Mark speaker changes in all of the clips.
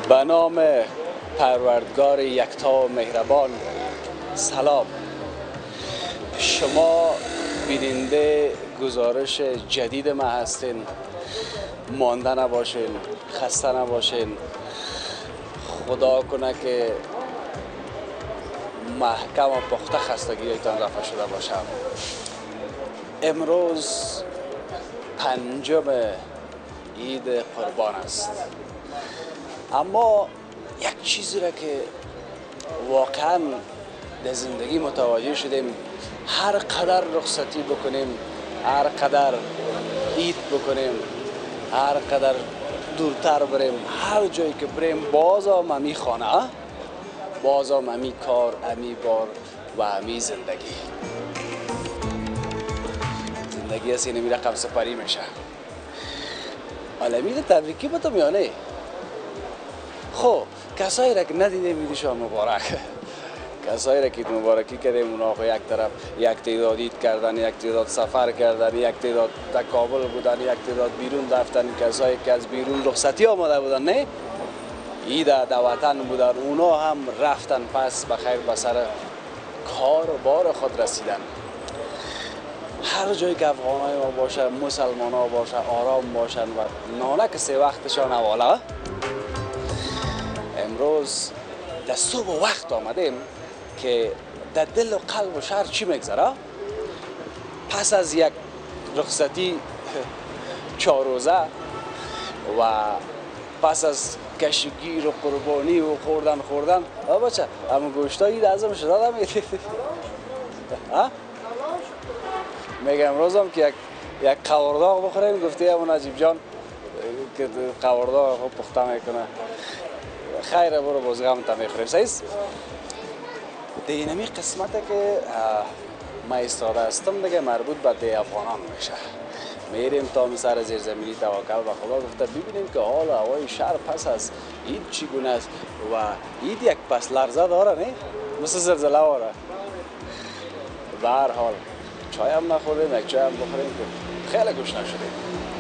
Speaker 1: به نام پروردگار یکتا و مهربان. سلام. شما بیننده گزارش جدید ما هستین. مانده نباشین، خسته نباشین. خدا کنه که محکم و پخته خستگیتان رفع شده باشه. امروز 5 عید قربان است، اما یک چیزی را که واقعا در زندگی متوجه شدیم، هر قدر رخصتی بکنیم، هر قدر عید بکنیم، هر قدر دورتر بریم، هر جایی که بریم باز هم امی خانه، باز هم امی کار، امی بار و امی زندگی از اینمی رقم سپری میشه. علمید تبریکی بتم یا نه؟ خب کسایی را که ندیده میدیشان مبارک. کسایی را که مبارکی کردیم، اونا یک طرف یک تعداد عید کردن، یک تعداد سفر کردن، یک تعداد در کابل بودن، یک تعداد بیرون رفتن. کسایی که از بیرون رخصتی آمده بودن، نه عید در وطن بودن، اونا هم رفتن پس بخیر به سر کار و بار خود رسیدن. هر جایی که افغانای ما باشه، مسلمان ها باشه، آرام باشن و نانک سه وقتشان حواله. امروز در صبح وقت آمدیم که در دل و قلب و شهر چی میگذره. پس از یک رخصتی 4 روزه و پس از کشگیر و قربانی و خوردن بچه اما گوشتایی عید ازم شده میگم امروز هم که یک قورداغ بخوریم. گفته همون عجیب جان که قورداغ خوب پخته میکنه. خیره برو بازگام تا میخوریم. سیست دینمی قسمته که ما ایستاده هستم دیگه مربوط به دی افغانان میشه. میریم تا سر زیرزمینی توکل به خدا گفته ببینیم که حال هوای شهر پس از عید چگونه است و عید یک پس لرزه داره، نه مثل زلزله داره. به هر حال چای هم نخوردیم، یک چای هم بخوریم که خیلی گشنه شدیم.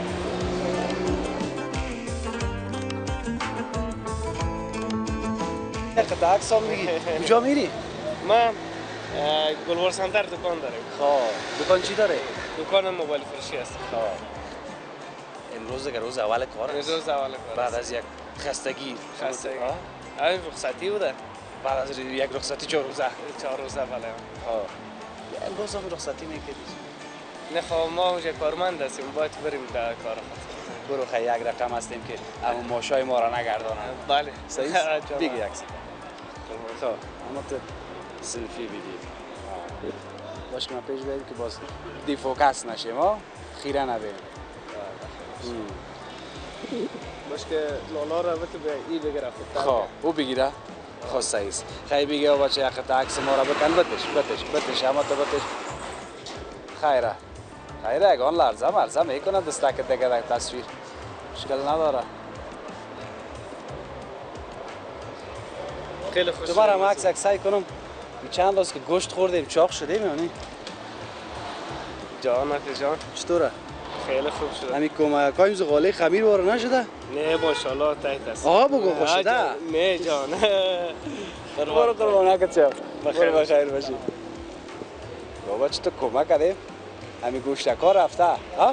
Speaker 1: یک عکس هم میگی کجا میری؟
Speaker 2: من گلوار سنتر دکان داریم.
Speaker 1: خب دکان چی داره؟
Speaker 2: دکان موبایل فروشی است.
Speaker 1: خب امروز که روز اول کار است.
Speaker 2: روز اول کار.
Speaker 1: بعد از یک خستگی.
Speaker 2: این رخصتی بوده.
Speaker 1: بعد از یک رخصتی 4 روزه.
Speaker 2: 4 روزه بله.
Speaker 1: امروز هم رخصتی میکردی؟
Speaker 2: نه خب ما اونجا کارمند هستیم، باید بریم در کار خود.
Speaker 1: برو خیلی یک رقم هستیم که اما ماشای ما را نگردانن.
Speaker 2: بله.
Speaker 1: صحیح؟ بگی یک خب اما تو سلفی بگی. باش که من پیش بریم که باز دیفوکس نشیم ها، خیره نبیم.
Speaker 2: باش که لالا را بتو به ای بگیره خود.
Speaker 1: خب او بگیره؟ خب صحیح است. خیلی بگیره بچه یک تا عکس ما را بکن. بتش اما تو بتش. خیره اگان لرزه میکنه دستک دیگه در تصویر. مشکل نداره.
Speaker 2: خیلی خوش.
Speaker 1: دوباره هم عکس سعی کنم. چند روز که گوشت خوردیم چاق شدیم یا نه؟
Speaker 2: جان
Speaker 1: چطوره؟
Speaker 2: خیلی خوب شده.
Speaker 1: همین کمکای زغاله خمیر وارد نشده؟
Speaker 2: نه ماشاءالله تایت است.
Speaker 1: بگو خوش شده؟
Speaker 2: نه جان.
Speaker 1: برو قربانک چم. بخیر باشی. بابا چطور کمک کردیم؟ همین گوشتکار رفته ها؟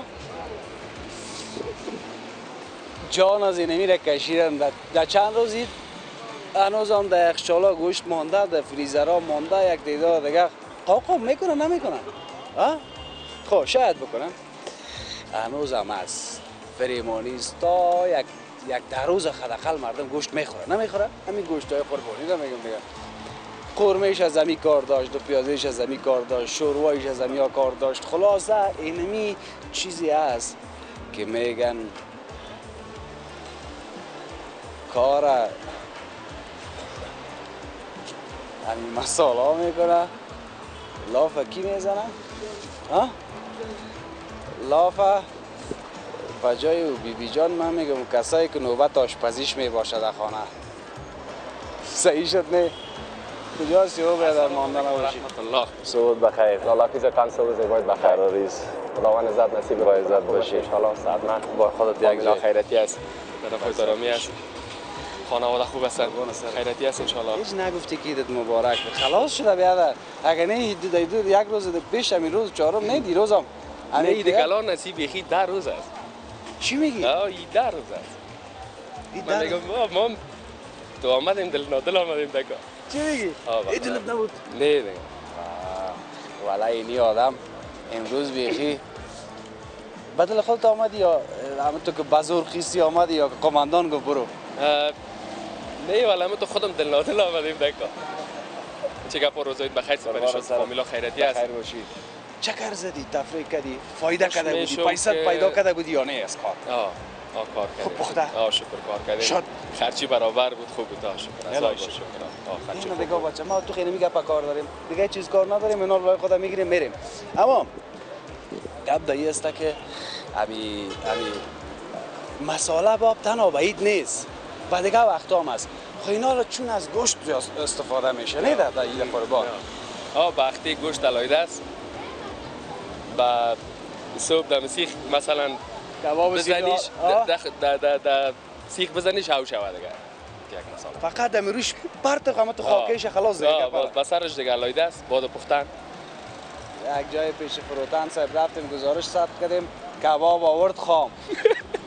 Speaker 1: جان از اینمی را کشیدن در چند روزی هنوز هم در یخچالا گوشت مانده، در فریزرها مانده، یک تعداد دیگه قاقم میکنن نمیکنن؟ خب شاید بکنن. هنوز هم از فریمانیست تا یک 10 روز حداقل مردم گوشت میخوره نمیخوره؟ همین گوشتای قربانی رو میگم دیگه. قرمهش از زمین کار داشت، دو پیازش از زمین کار داشت، شوروایش از زمین کار داشت. خلاصه اینمی چیزی هست که میگن کار همین مسالا میکنه. لافه کی میزنه؟ لافه بجای او بی جان من میگم کسایی که نوبت آشپزیش میباشه در خانه. صحیح شد نه؟ کجاست یهو بیادر مانده نباشی؟
Speaker 3: سعود بخیر. لالا پیزا کن سعود باید بخیر ریز. خداوند عزت نصیب با عزت باشی. ان شاء الله سعادت با خودت یک جای خیرتی است.
Speaker 2: محترامی است.
Speaker 4: خانواده خوب هستن؟
Speaker 1: قربان سر.
Speaker 4: خیرتی هست انشالله.
Speaker 1: هیچ نگفتی که عیدت مبارک بود. خلاص شده بیادر. اگه نه یک روز پیش همین روز چهارم نه دیروز هم.
Speaker 4: نه عید کلان نصیب بیخی 10 روز است.
Speaker 1: چی میگی؟
Speaker 4: عید 10 روز است. من میگم ما تو آمدیم دل نادل آمدیم دکا.
Speaker 1: چی میگی؟
Speaker 4: این
Speaker 1: دلت نبود؟
Speaker 4: نه دیگه.
Speaker 1: والا اینی آدم امروز بیخی بدل خودت آمدی یا همون تو که بزرگ خیستی آمدی یا قماندان گفت برو؟
Speaker 4: نه والا ما تو خودم دل نادل آمدیم دکا. چه گپ روزایت بخیر سپری شد فامیلا خیرتی است.
Speaker 1: خیر باشی. چه کار زدی؟ تفریح کردی؟ فایده کرده بودی؟
Speaker 4: میشم
Speaker 1: پیسات
Speaker 4: که-
Speaker 1: پیدا کرده بودی یا نه از کار؟
Speaker 4: کار کردیم.
Speaker 1: خوب پخته؟
Speaker 4: شکر کار کردیم.
Speaker 1: شد.
Speaker 4: خرچی برابر بود خوب بود شکر.
Speaker 1: الهی
Speaker 4: شکر.
Speaker 1: شکر.
Speaker 4: خرچی
Speaker 1: اینو
Speaker 4: خوب
Speaker 1: دیگه
Speaker 4: بود.
Speaker 1: بچه ما تو خیلی میگه کار داریم دیگه چیز کار نداریم اینا رو خودم میگیریم میریم اما گپ دایی است که امی مساله باب تنها به عید نیست و دیگه وقت هم هست خب اینا رو چون از گوشت استفاده میشه نه در عید قربان
Speaker 4: وقتی گوشت علایده است با صبح در سیخ مثلا
Speaker 1: کباب
Speaker 4: بزنیش
Speaker 1: سیگار
Speaker 4: در سیخ بزنیش او شود دیگه یک مثلا
Speaker 1: فقط دم روش پرت قامت خاکش خلاص دیگه
Speaker 4: با سرش دیگه علایده است بعد پختن
Speaker 1: یک جای پیش فروتن صاحب رفتیم گزارش ثبت کردیم کباب آورد خام